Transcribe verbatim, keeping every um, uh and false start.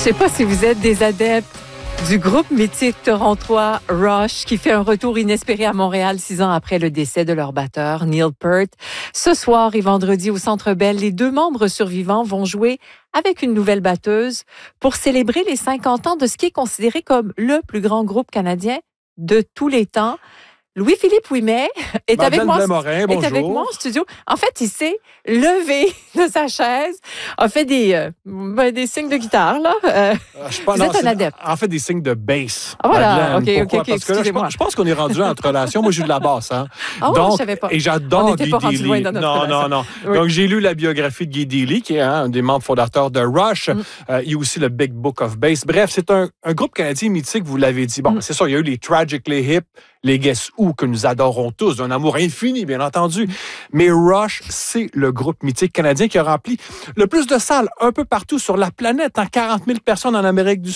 Je sais pas si vous êtes des adeptes du groupe mythique torontois Rush qui fait un retour inespéré à Montréal six ans après le décès de leur batteur Neil Peart. Ce soir et vendredi au Centre Bell, les deux membres survivants vont jouer avec une nouvelle batteuse pour célébrer les cinquante ans de ce qui est considéré comme le plus grand groupe canadien de tous les temps. Louis-Philippe Ouimet est avec, moi, Morin, est avec moi en studio. En fait, il s'est levé de sa chaise, a fait des, euh, ben, des signes de guitare. Là. Euh, je pense, vous non, êtes un adepte. En fait, des signes de bass. Ah, voilà, OK, Pourquoi? OK, OK, Parce que là, je, pense, je pense qu'on est rendu entre relations. Moi, j'ai eu de la basse. Hein. Ah ouais, Donc, je savais pas. Et j'adore On n'était Guy pas rendu loin Dealey. dans notre Non, relation. non, non. Oui. Donc, j'ai lu la biographie de Guy Dealey, qui est hein, un des membres fondateurs de Rush. Mm. Euh, il y a aussi le Big Book of Bass. Bref, c'est un, un groupe canadien mythique, vous l'avez dit. Bon, mm. c'est sûr, il y a eu les Tragically Hip, les Guess Who, que nous adorons tous, d'un amour infini, bien entendu. Mais Rush, c'est le groupe mythique canadien qui a rempli le plus de salles un peu partout sur la planète, hein, quarante mille personnes en Amérique du